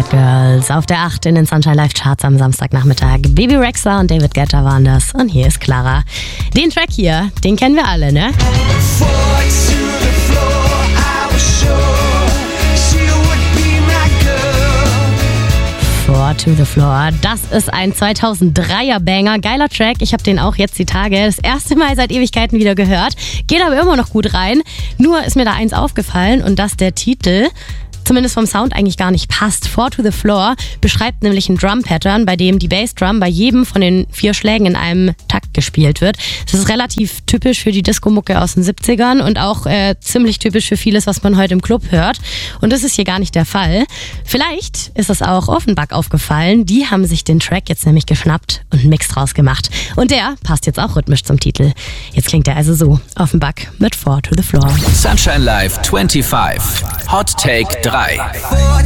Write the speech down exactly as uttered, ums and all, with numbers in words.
Girls auf der acht in den Sunshine Live Charts am Samstagnachmittag. Bebe Rexha und David Guetta waren das. Und hier ist Clara. Den Track hier, den kennen wir alle, ne? Four to the Floor. Das ist ein zweitausenddreier Banger. Geiler Track. Ich habe den auch jetzt die Tage das erste Mal seit Ewigkeiten wieder gehört. Geht aber immer noch gut rein. Nur ist mir da eins aufgefallen und dass der Titel zumindest vom Sound eigentlich gar nicht passt. Four to the Floor beschreibt nämlich ein Drum-Pattern, bei dem die Bassdrum bei jedem von den vier Schlägen in einem Takt gespielt wird. Das ist relativ typisch für die Disco-Mucke aus den siebzigern und auch äh, ziemlich typisch für vieles, was man heute im Club hört. Und das ist hier gar nicht der Fall. Vielleicht ist es auch Offenbach aufgefallen. Die haben sich den Track jetzt nämlich geschnappt und einen Mix draus gemacht. Und der passt jetzt auch rhythmisch zum Titel. Jetzt klingt er also so. Offenbach mit Four to the Floor. Sunshine Live fünfundzwanzig. Hot Take drei.